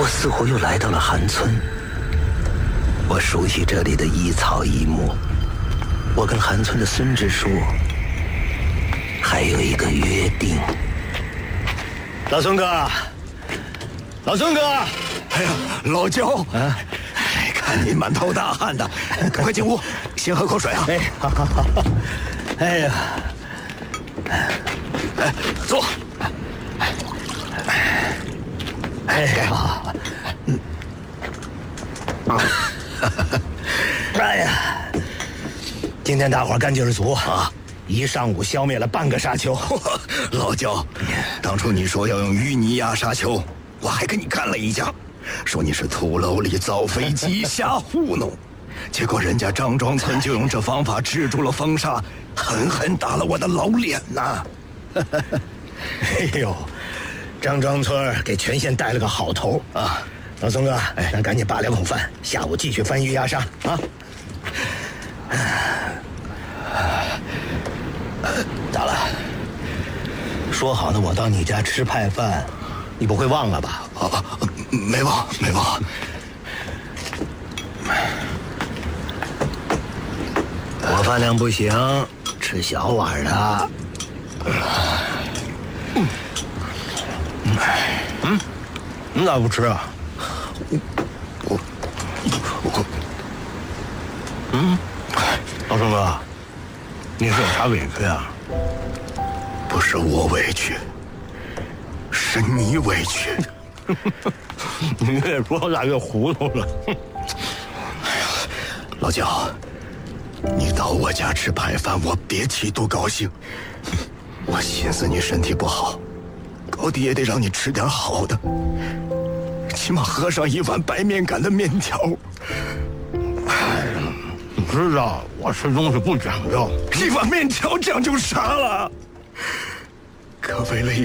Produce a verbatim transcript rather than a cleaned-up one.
我似乎又来到了寒村。我熟悉这里的一草一木。我跟寒村的孙支书还有一个约定。老孙哥，老孙哥， 哎呀，老焦啊！哎，看你满头大汗的，赶快进屋，先喝口水啊！ 哎，好好好。哎呀， 哎，坐。 哎呀，嗯，哎呀，今天大伙干劲儿足啊！一上午消灭了半个沙丘。 老焦，当初你说要用淤泥压沙丘，我还跟你干了一架，说你是土楼里造飞机瞎糊弄，结果人家张庄村就用这方法制住了风沙，狠狠打了我的老脸呐！ 哎呦，张庄村给全县带了个好头啊！老孙哥，哎，咱赶紧扒两口饭，下午继续翻鱼压沙啊！咋了？说好的我到你家吃派饭，你不会忘了吧？ 啊，没忘，没忘。 我饭量不行，吃小碗的。嗯，嗯，你咋不吃啊？ 我，我， 嗯，老孙哥，你是有啥委屈啊？ 不是我委屈，是你委屈。 你越说我咋越糊涂了？哎呀，老焦，你到我家吃排饭，我别提多高兴。我寻思你身体不好，高低也得让你吃点好的，起码喝上一碗白面擀的面条。 你知道我吃东西不讲究， 一碗面条讲究啥了？可为了